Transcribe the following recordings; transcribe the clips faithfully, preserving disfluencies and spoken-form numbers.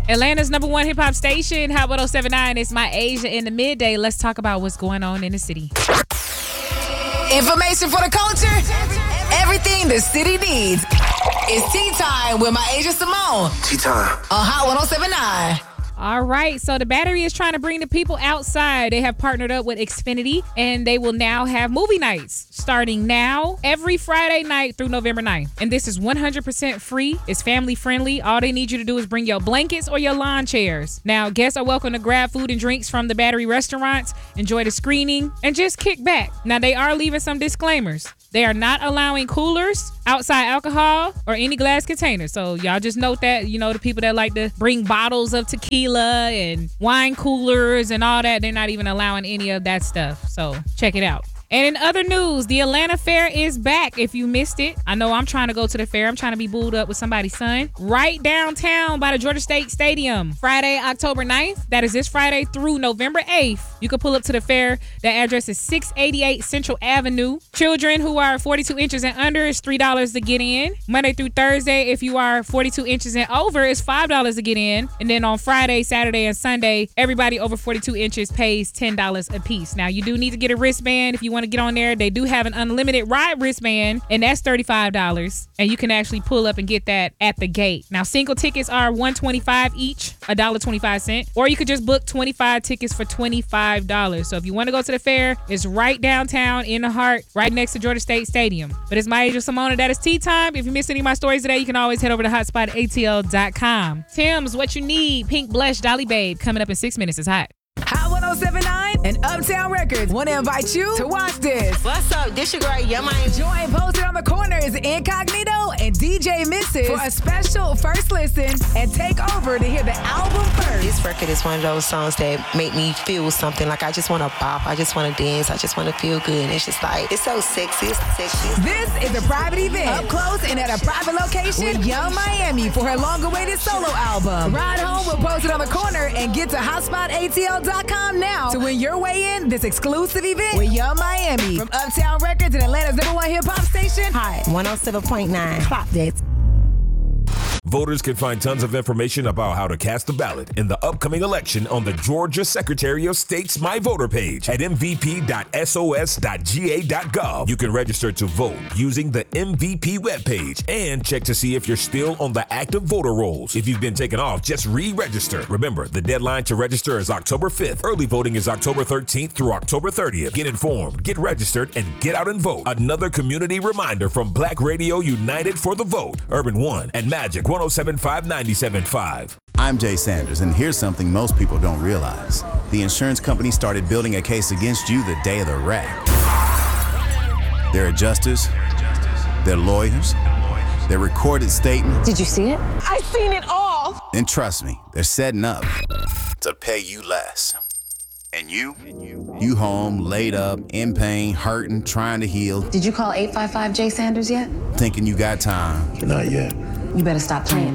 Atlanta's number one hip-hop station, Hot one oh seven point nine. It's My Asia in the midday. Let's talk about what's going on in the city. Information for the culture. Everything the city needs. It's Tea Time with My Asia Simone. Tea Time. On Hot one oh seven point nine. All right, so the Battery is trying to bring the people outside. They have partnered up with Xfinity, and they will now have movie nights starting now every Friday night through November ninth. And this is one hundred percent free. It's family friendly. All they need you to do is bring your blankets or your lawn chairs. Now, guests are welcome to grab food and drinks from the Battery restaurants, enjoy the screening, and just kick back. Now, they are leaving some disclaimers. They are not allowing coolers, outside alcohol, or any glass containers. So y'all just note that, you know, the people that like to bring bottles of tequila and wine coolers and all that, they're not even allowing any of that stuff. So check it out. And in other news, the Atlanta Fair is back. If you missed it, I know I'm trying to go to the fair. I'm trying to be booed up with somebody's son. Right downtown by the Georgia State Stadium. Friday, October ninth. That is this Friday through November eighth. You can pull up to the fair. The address is six eighty-eight Central Avenue. Children who are forty-two inches and under is three dollars to get in. Monday through Thursday, if you are forty-two inches and over, it's five dollars to get in. And then on Friday, Saturday, and Sunday, everybody over forty-two inches pays ten dollars a piece. Now, you do need to get a wristband if you want to get on there. They do have an unlimited ride wristband, and that's thirty-five dollars. And you can actually pull up and get that at the gate. Now, single tickets are one hundred twenty-five dollars each, one dollar and twenty-five cents. Or you could just book twenty-five tickets for twenty-five dollars. So if you want to go to the fair, it's right downtown in the heart, right next to Georgia State Stadium. But it's My Asia Simone. That is Tea Time. If you missed any of my stories today, you can always head over to hotspot A T L dot com. Tim's What You Need, Pink Blush, Dolly Babe, coming up in six minutes. It's hot. Hot one oh seven point nine and Uptown Records want to invite you to watch this. What's up? This your girl, Yama. Join Posted on the Corners, Incognito, and D J Missus for a special first listen and take over to hear the album first. This record is one of those songs that make me feel something. Like I just want to bop, I just want to dance, I just want to feel good. And it's just like, it's so sexy, it's sexy. This is a private event, up close and at a private location with Young Miami for her long-awaited solo album. Ride home with Posted on the Corner and get to hotspot A T L dot com now to win your way in this exclusive event with Young Miami from Uptown Records and Atlanta's number one hip-hop station. Hi, one oh seven point nine. Clock that. Voters can find tons of information about how to cast a ballot in the upcoming election on the Georgia Secretary of State's My Voter page at m v p dot s o s dot g a dot gov. You can register to vote using the M V P webpage and check to see if you're still on the active voter rolls. If you've been taken off, just re-register. Remember, the deadline to register is October fifth. Early voting is October thirteenth through October thirtieth. Get informed, get registered, and get out and vote. Another community reminder from Black Radio United for the Vote, Urban One, and Magic one oh seven point five ninety-seven point five. I'm Jay Sanders, and here's something most people don't realize. The insurance company started building a case against you the day of the wreck. Their adjusters, their lawyers, their recorded statements. Did you see it? I seen it all. And trust me, they're setting up to pay you less. And you? You home, laid up, in pain, hurting, trying to heal. Did you call eight five five J Sanders yet? Thinking you got time. Not yet. You better stop playing.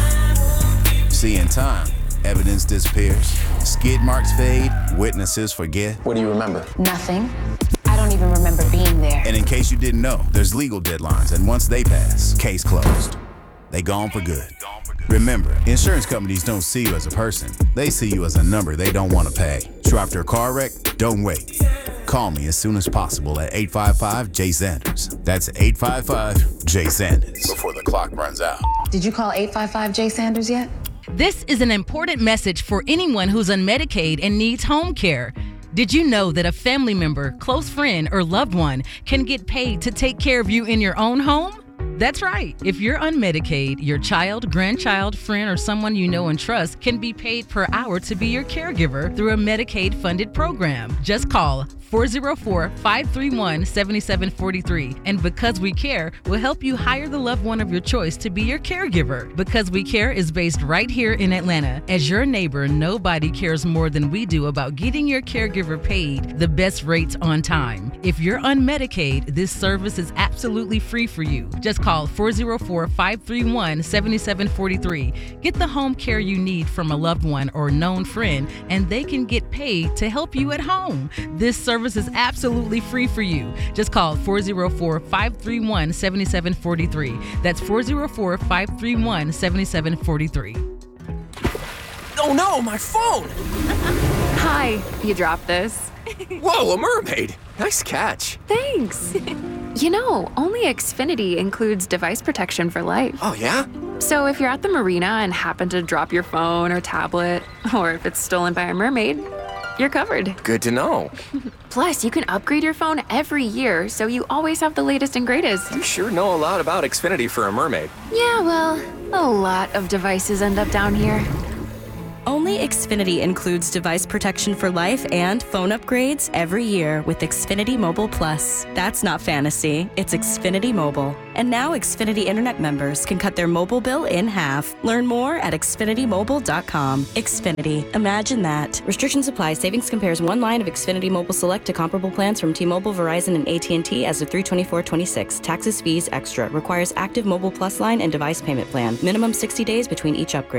See, in time, evidence disappears, skid marks fade, witnesses forget. What do you remember? Nothing. I don't even remember being there. And in case you didn't know, there's legal deadlines, and once they pass, case closed. They gone for good. Remember, insurance companies don't see you as a person. They see you as a number they don't want to pay. So after a car wreck, don't wait. Call me as soon as possible at eight five five J Sanders. That's eight five five J Sanders. Before the clock runs out. Did you call eight five five J Sanders yet? This is an important message for anyone who's on Medicaid and needs home care. Did you know that a family member, close friend, or loved one can get paid to take care of you in your own home? That's right. If you're on Medicaid, your child, grandchild, friend, or someone you know and trust can be paid per hour to be your caregiver through a Medicaid-funded program. Just call four oh four, five three one, seven seven four three. And Because We Care will help you hire the loved one of your choice to be your caregiver. Because We Care is based right here in Atlanta. As your neighbor, nobody cares more than we do about getting your caregiver paid the best rates on time. If you're on Medicaid, this service is absolutely free for you. Just call four oh four, five three one, seven seven four three. Get the home care you need from a loved one or known friend, and they can get paid to help you at home. This service is absolutely free for you. Just call four oh four, five three one, seven seven four three. That's four oh four, five three one, seven seven four three. Oh no, my phone! Hi, you dropped this. Whoa, a mermaid! Nice catch. Thanks. You know, only Xfinity includes device protection for life. Oh, yeah? So if you're at the marina and happen to drop your phone or tablet, or if it's stolen by a mermaid, you're covered. Good to know. Plus, you can upgrade your phone every year, so you always have the latest and greatest. You sure know a lot about Xfinity for a mermaid. Yeah, well, a lot of devices end up down here. Only Xfinity includes device protection for life and phone upgrades every year with Xfinity Mobile Plus. That's not fantasy, it's Xfinity Mobile. And now Xfinity Internet members can cut their mobile bill in half. Learn more at Xfinity Mobile dot com. Xfinity, imagine that. Restrictions apply. Savings compares one line of Xfinity Mobile Select to comparable plans from T-Mobile, Verizon, and A T and T as of three twenty-four twenty-six. Taxes, fees, extra. Requires active Mobile Plus line and device payment plan. Minimum sixty days between each upgrade.